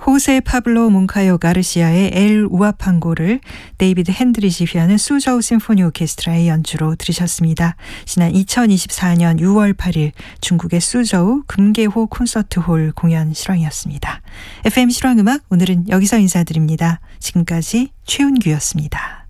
호세 파블로 몽카요 가르시아의 엘 우아팡고를 데이비드 핸드리시 휘하는 수저우 심포니 오케스트라의 연주로 들으셨습니다. 지난 2024년 6월 8일 중국의 수저우 금계호 콘서트홀 공연 실황이었습니다. FM 실황음악 오늘은 여기서 인사드립니다. 지금까지 최윤규였습니다.